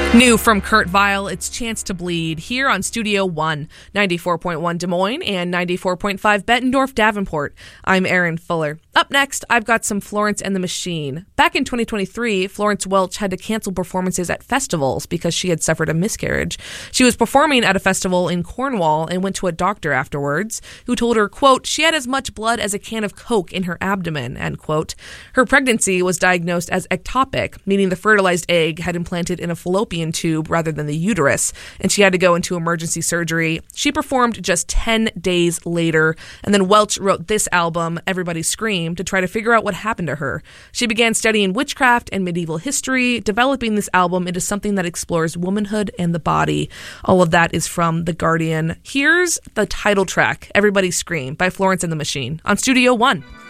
New from Kurt Vile, it's Chance to Bleed here on Studio One, 94.1 Des Moines and 94.5 Bettendorf, Davenport. I'm Erin Fuller. Up next, I've got some Florence and the Machine. Back in 2023, Florence Welch had to cancel performances at festivals because she had suffered a miscarriage. She was performing at a festival in Cornwall and went to a doctor afterwards, who told her, quote, she had as much blood as a can of Coke in her abdomen, end quote. Her pregnancy was diagnosed as ectopic, meaning the fertilized egg had implanted in a fallopian tube rather than the uterus, and she had to go into emergency surgery. She performed just 10 days later, and then Welch wrote this album, Everybody Scream, to try to figure out what happened to her. She began studying witchcraft and medieval history, developing this album into something that explores womanhood and the body. All of that is from The Guardian. Here's the title track, Everybody Scream, by Florence and the Machine, on Studio One.